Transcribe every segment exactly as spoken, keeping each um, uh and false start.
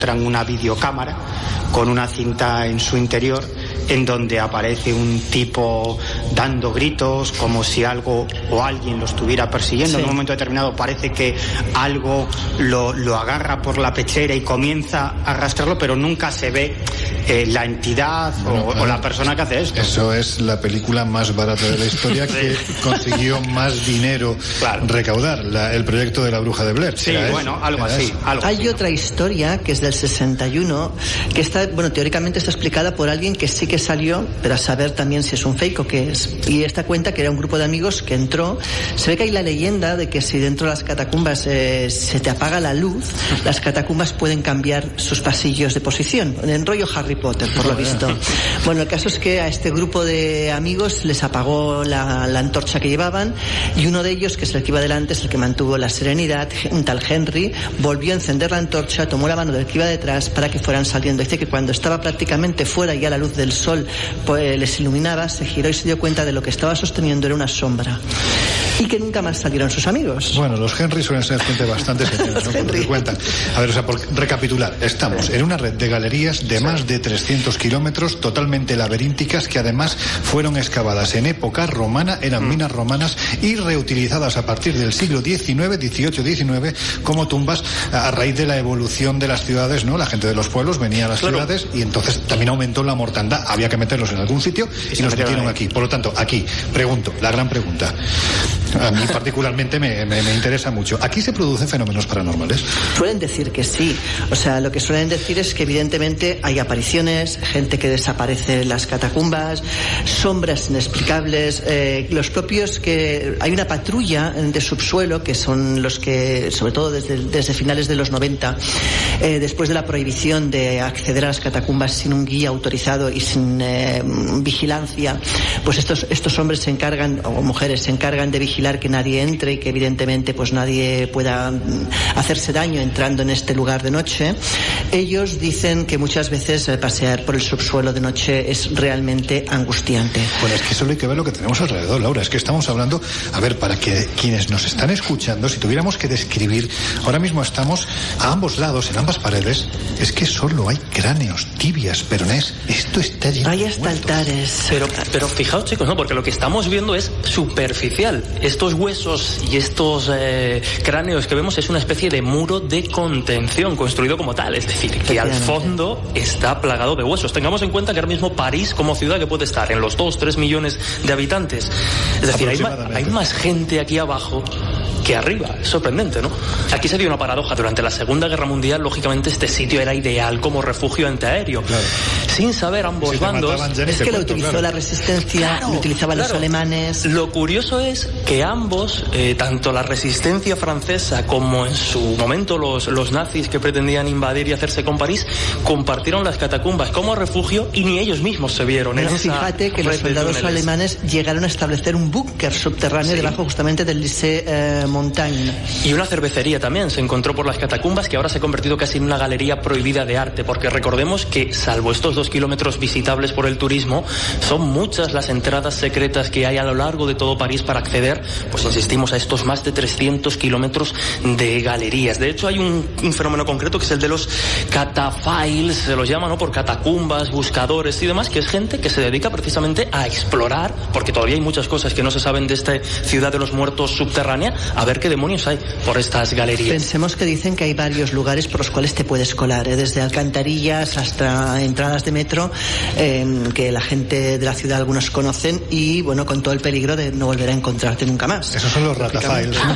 encuentran una videocámara con una cinta en su interior en donde aparece un tipo dando gritos como si algo o alguien lo estuviera persiguiendo. Sí. En un momento determinado parece que algo lo, lo agarra por la pechera y comienza a arrastrarlo, pero nunca se ve eh, la entidad bueno, o, o la persona que hace esto. Eso es la película más barata de la historia que consiguió más dinero claro. recaudar, la, el proyecto de La Bruja de Blair. Sí, bueno, eso, algo así. Algo Hay así, otra ¿no? historia que es del sesenta y uno, que está, bueno, teóricamente está explicada por alguien que sí que salió, pero a saber también si es un fake o qué es. Y esta cuenta que era un grupo de amigos que entró. Se ve que hay la leyenda de que si dentro de las catacumbas eh, se te apaga la luz, las catacumbas pueden cambiar sus pasillos de posición, en rollo Harry Potter, por lo visto. Bueno, el caso es que a este grupo de amigos les apagó la, la antorcha que llevaban, y uno de ellos, que es el que iba delante, es el que mantuvo la serenidad, un tal Henry, volvió a encender la antorcha, tomó la mano del que iba detrás para que fueran saliendo. Dice que cuando estaba prácticamente fuera, ya la luz del sol pues, les iluminaba, se giró y se dio cuenta de lo que estaba sosteniendo era una sombra. Y que nunca más salieron sus amigos. Bueno, los Henry suelen ser gente bastante seria, ¿no? Por lo que cuentan. A ver, o sea, por recapitular, estamos en una red de galerías de sí. más de trescientos kilómetros, totalmente laberínticas, que además fueron excavadas en época romana, eran mm. minas romanas y reutilizadas a partir del siglo diecinueve, dieciocho, diecinueve, como tumbas a raíz de la evolución de las ciudades, ¿no? La gente de los pueblos venía a las claro. ciudades y entonces también aumentó la mortandad. Había que meterlos en algún sitio y, y los metieron aquí. Por lo tanto, aquí, pregunto, la gran pregunta. A mí particularmente me, me, me interesa mucho. ¿Aquí se producen fenómenos paranormales? Suelen decir que sí. O sea, lo que suelen decir es que evidentemente hay apariciones, gente que desaparece en las catacumbas, sombras inexplicables, eh, los propios que... Hay una patrulla de subsuelo que son los que, sobre todo desde, desde finales de los noventa, eh, después de la prohibición de acceder a las catacumbas sin un guía autorizado y sin eh, vigilancia, pues estos, estos hombres se encargan, o mujeres se encargan de vigilar que nadie entre y que evidentemente pues nadie pueda hacerse daño entrando en este lugar de noche. Ellos dicen que muchas veces pasear por el subsuelo de noche es realmente angustiante. Bueno, es que solo hay que ver lo que tenemos alrededor, Laura. Es que estamos hablando, a ver, para que quienes nos están escuchando, si tuviéramos que describir, ahora mismo estamos a ambos lados, en ambas paredes, es que solo hay cráneos, tibias, peronés. Esto está lleno hay de hasta muertos. Altares. Pero, pero fijaos, chicos, ¿no? Porque lo que estamos viendo es superficial. Estos huesos y estos eh, cráneos que vemos es una especie de muro de contención construido como tal, es decir, que al fondo está plagado de huesos. Tengamos en cuenta que ahora mismo París como ciudad que puede estar en los dos, tres millones de habitantes, es decir, hay, ma- hay más gente aquí abajo que arriba. Es sorprendente, ¿no? Aquí se dio una paradoja. Durante la Segunda Guerra Mundial, lógicamente, este sitio era ideal como refugio antiaéreo. Claro. Sin saber ambos si bandos... Es que lo utilizó claro. la resistencia, claro, lo utilizaban claro. los alemanes. Lo curioso es que ambos, eh, tanto la resistencia francesa como en su momento los, los nazis que pretendían invadir y hacerse con París, compartieron las catacumbas como refugio y ni ellos mismos se vieron bueno, en esa fíjate que los soldados alemanes llegaron a establecer un búnker subterráneo sí. debajo justamente del Lycée eh, Montaigne. Y una cervecería también se encontró por las catacumbas, que ahora se ha convertido casi en una galería prohibida de arte, porque recordemos que, salvo estos dos kilómetros visitables por el turismo, son muchas las entradas secretas que hay a lo largo de todo París para acceder, pues insistimos, a estos más de trescientos kilómetros de galerías. De hecho, hay un, un fenómeno concreto que es el de los cataphiles, se los llama, ¿no?, por catacumbas, buscadores y demás, que es gente que se dedica precisamente a explorar, porque todavía hay muchas cosas que no se saben de esta ciudad de los muertos subterránea, a ver qué demonios hay por estas galerías. Pensemos que dicen que hay varios lugares por los cuales te puedes colar, ¿eh? Desde alcantarillas hasta entradas de metro, eh, que la gente de la ciudad algunos conocen, y bueno, con todo el peligro de no volver a encontrarte nunca más. Esos son los ratafiles, ¿no?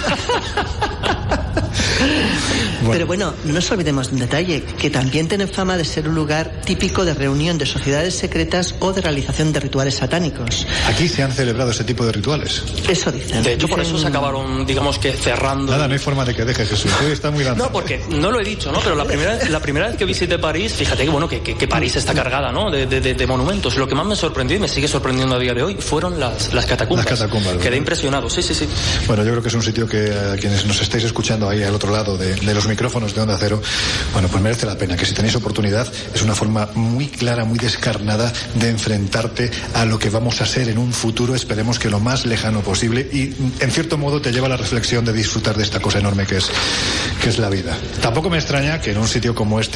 Bueno. Pero bueno, no nos olvidemos de un detalle, que también tiene fama de ser un lugar típico de reunión de sociedades secretas o de realización de rituales satánicos. Aquí se han celebrado ese tipo de rituales. Eso dicen. De hecho, dicen... por eso se acabaron, digamos que cerrando... Nada, no hay forma de que deje Jesús. Hoy está muy grande. No, porque no lo he dicho, ¿no? Pero la primera, la primera vez que visité París, fíjate que bueno, que, que, que París está cargada, ¿no?, de, de, de monumentos. Lo que más me sorprendió y me sigue sorprendiendo a día de hoy fueron las, las catacumbas. Las catacumbas. Quedé impresionado, sí, sí, sí. Bueno, yo creo que es un sitio que a quienes nos estáis escuchando ahí al otro lado de, de los micrófonos, micrófonos de Onda Cero, bueno, pues merece la pena, que si tenéis oportunidad, es una forma muy clara, muy descarnada de enfrentarte a lo que vamos a ser en un futuro, esperemos que lo más lejano posible, y en cierto modo te lleva a la reflexión de disfrutar de esta cosa enorme que es, que es la vida. Tampoco me extraña que en un sitio como este